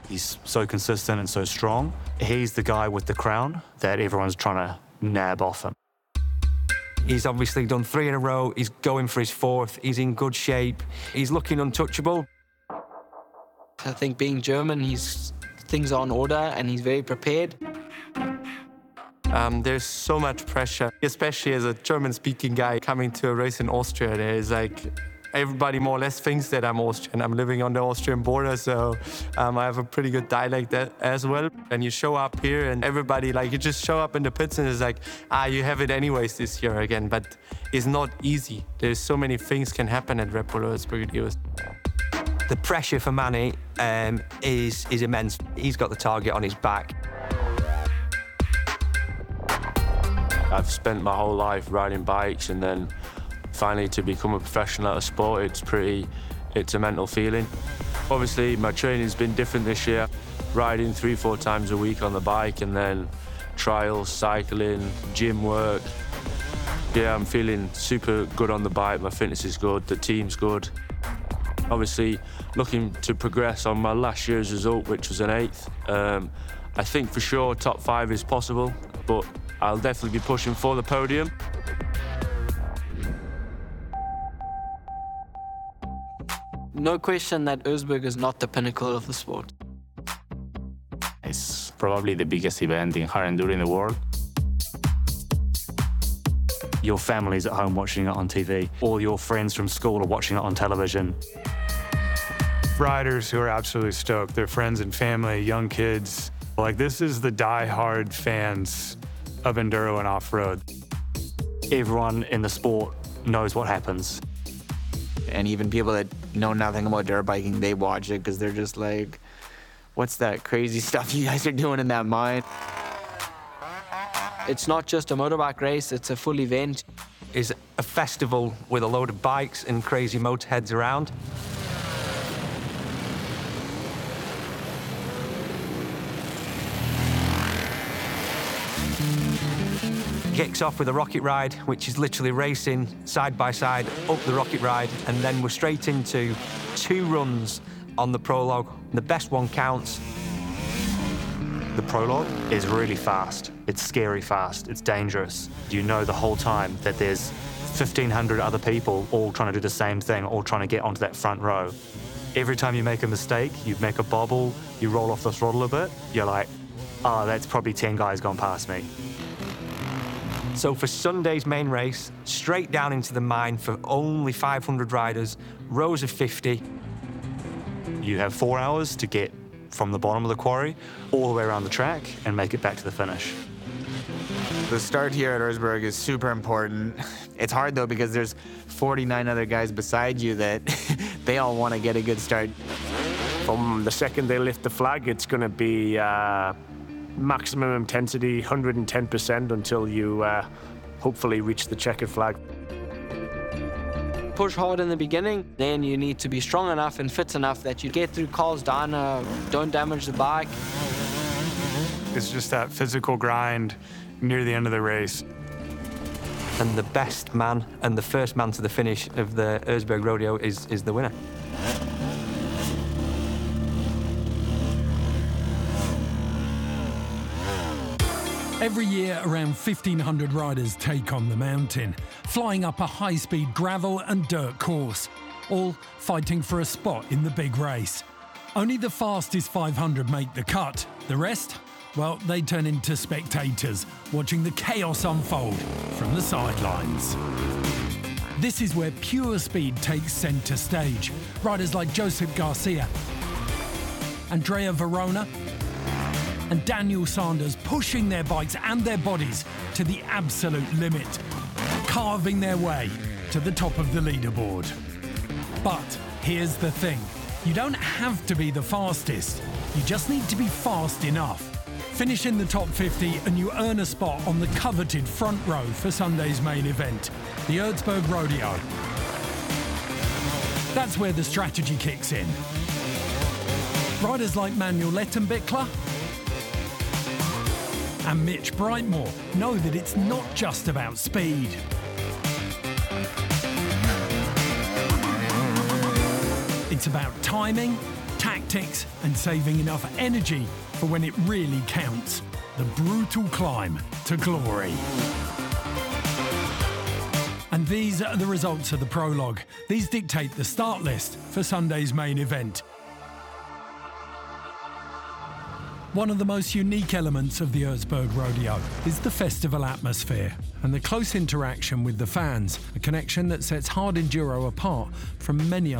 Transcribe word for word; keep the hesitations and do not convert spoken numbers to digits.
He's so consistent and so strong. He's the guy with the crown that everyone's trying to nab off him. He's obviously done three in a row. He's going for his fourth. He's in good shape. He's looking untouchable. I think being German, he's things are in order and he's very prepared. Um, there's so much pressure, especially as a German-speaking guy coming to a race in Austria. There's like everybody more or less thinks that I'm Austrian. I'm living on the Austrian border, so um, I have a pretty good dialect as well. And you show up here and everybody, like, you just show up in the pits and it's like, ah, you have it anyways this year again. But it's not easy. There's so many things can happen at Red Bull Erzberger. The pressure for Manny um, is, is immense. He's got the target on his back. I've spent my whole life riding bikes, and then finally to become a professional at a sport, it's pretty, it's a mental feeling. Obviously, my training's been different this year, riding three, four times a week on the bike, and then trials, cycling, gym work. Yeah, I'm feeling super good on the bike. My fitness is good, the team's good. Obviously, looking to progress on my last year's result, which was an eighth. Um, I think for sure top five is possible, but I'll definitely be pushing for the podium. No question that Erzberger is not the pinnacle of the sport. It's probably the biggest event in hard enduro in the world. Your family's at home watching it on T V. All your friends from school are watching it on television. Riders who are absolutely stoked, their friends and family, young kids. Like, this is the die-hard fans of enduro and off-road. Everyone in the sport knows what happens. And even people that know nothing about dirt biking, they watch it because they're just like, what's that crazy stuff you guys are doing in that mine? It's not just a motorbike race, it's a full event. It's a festival with a load of bikes and crazy motorheads around. Kicks off with a rocket ride, which is literally racing side by side up the rocket ride, and then we're straight into two runs on the prologue. The best one counts. The prologue is really fast. It's scary fast. It's dangerous. You know the whole time that there's fifteen hundred other people all trying to do the same thing, all trying to get onto that front row. Every time you make a mistake, you make a bobble, you roll off the throttle a bit, you're like, oh, that's probably ten guys gone past me. So for Sunday's main race, straight down into the mine for only five hundred riders, rows of fifty. You have four hours to get from the bottom of the quarry all the way around the track and make it back to the finish. The start here at Erzberg is super important. It's hard though because there's forty-nine other guys beside you that they all want to get a good start. From the second they lift the flag, it's going to be uh, maximum intensity, one hundred ten percent until you uh, hopefully reach the checkered flag. Push hard in the beginning, then you need to be strong enough and fit enough that you get through Carl's Diner, don't damage the bike. It's just that physical grind near the end of the race. And the best man and the first man to the finish of the Erzberg Rodeo is, is the winner. Every year, around fifteen hundred riders take on the mountain, flying up a high-speed gravel and dirt course, all fighting for a spot in the big race. Only the fastest five hundred make the cut. The rest, well, they turn into spectators, watching the chaos unfold from the sidelines. This is where pure speed takes centre stage. Riders like Joseph Garcia, Andrea Verona, and Daniel Sanders pushing their bikes and their bodies to the absolute limit, carving their way to the top of the leaderboard. But here's the thing, you don't have to be the fastest, you just need to be fast enough. Finish in the top fifty and you earn a spot on the coveted front row for Sunday's main event, the Erzberg Rodeo. That's where the strategy kicks in. Riders like Manuel Lettenbichler and Mitch Brightmore know that it's not just about speed. It's about timing, tactics and saving enough energy for when it really counts. The brutal climb to glory. And these are the results of the prologue. These dictate the start list for Sunday's main event. One of the most unique elements of the Erzberg Rodeo is the festival atmosphere and the close interaction with the fans, a connection that sets hard enduro apart from many